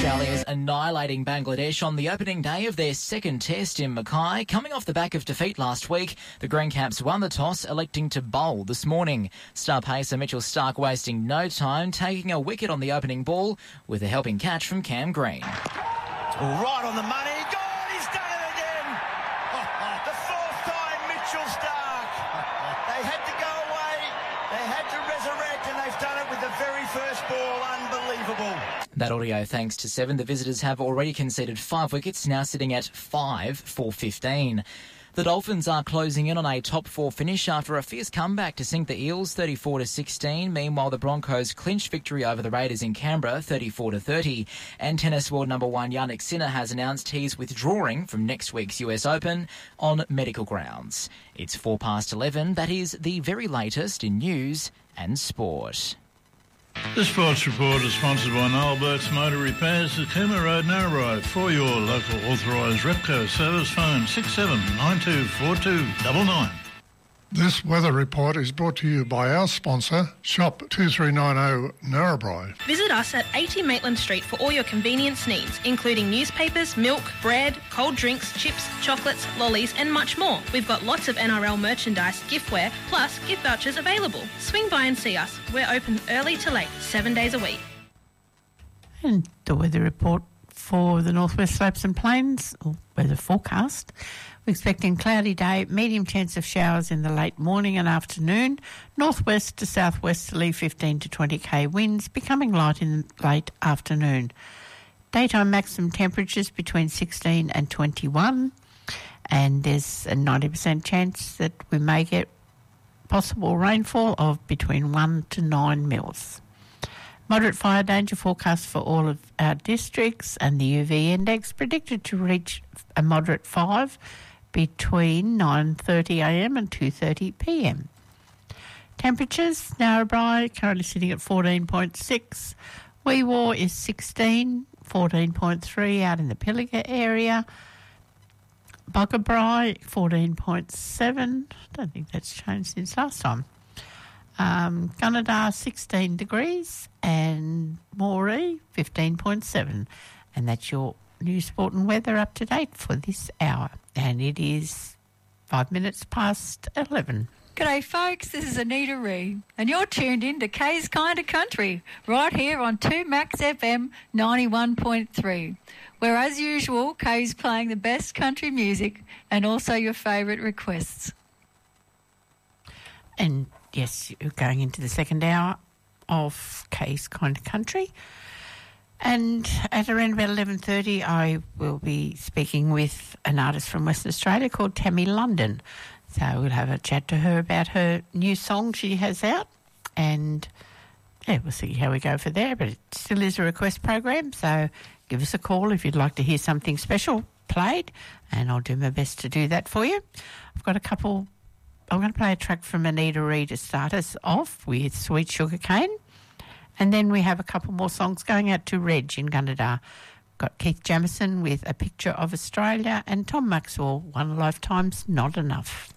Australia's annihilating Bangladesh on the opening day of their second test in Mackay. Coming off the back of defeat last week, the Green Caps won the toss, electing to bowl this morning. Star pacer Mitchell Starc wasting no time, taking a wicket on the opening ball with a helping catch from Cam Green. Right on the money. God, he's done it again. The fourth time, Mitchell Starc. They had to go away. They had to resurrect, and they've done it with the very first ball. Unbelievable. That audio thanks to 7. The visitors have already conceded 5 wickets, now sitting at 5 for 15. The Dolphins are closing in on a top 4 finish after a fierce comeback to sink the Eels 34-16. Meanwhile, the Broncos clinched victory over the Raiders in Canberra 34-30. And tennis world number 1 Jannik Sinner has announced he's withdrawing from next week's US Open on medical grounds. It's 11:04. That is the very latest in news and sport. The Sports Report is sponsored by Noel Burke's Motor Repairs at Cooma Road, Narrabri. For your local authorised Repco service, phone 67924299. This weather report is brought to you by our sponsor, Shop 2390 Narrabri. Visit us at 80 Maitland Street for all your convenience needs, including newspapers, milk, bread, cold drinks, chips, chocolates, lollies and much more. We've got lots of NRL merchandise, giftware, plus gift vouchers available. Swing by and see us. We're open early to late, 7 days a week. And the weather report for the Northwest Slopes and Plains, or weather forecast. We're expecting cloudy day, medium chance of showers in the late morning and afternoon, northwest to southwesterly 15 to 20k winds, becoming light in late afternoon. Daytime maximum temperatures between 16 and 21, and there's a 90% chance that we may get possible rainfall of between 1 to 9 mils. Moderate fire danger forecast for all of our districts, and the UV index predicted to reach a moderate 5 between 9:30am and 2:30pm. Temperatures, Narrabri currently sitting at 14.6, Wee Waa is 16, 14.3 out in the Pilliga area, Boggabri 14.7, don't think that's changed since last time. Gunnedah 16 degrees and Moree 15.7, and that's your news, sport and weather up to date for this hour, and it is 5 minutes past 11. G'day folks, this is Anita Ree and you're tuned in to Kay's Kinda Country right here on 2 Max FM 91.3, where as usual Kay's playing the best country music and also your favourite requests. And yes, you're going into the second hour of Kay's Kinda Country. And at around about 11:30, I will be speaking with an artist from Western Australia called Tammy London. So we'll have a chat to her about her new song she has out. And, yeah, we'll see how we go for there. But it still is a request program, so give us a call if you'd like to hear something special played, and I'll do my best to do that for you. I've got a couple. I'm going to play a track from Anita Ree to start us off with Sweet Sugar Cane. And then we have a couple more songs going out to Reg in Gunnedah. Got Keith Jamison with A Picture of Australia and Tom Maxwell, One Lifetime's Not Enough.